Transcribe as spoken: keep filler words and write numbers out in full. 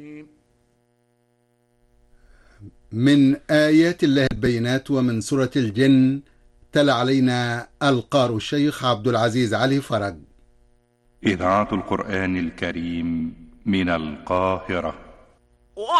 من آيات الله البينات ومن سورة الجن. تلا علينا القار الشيخ عبد العزيز علي فرج. إذاعة القرآن الكريم من القاهرة.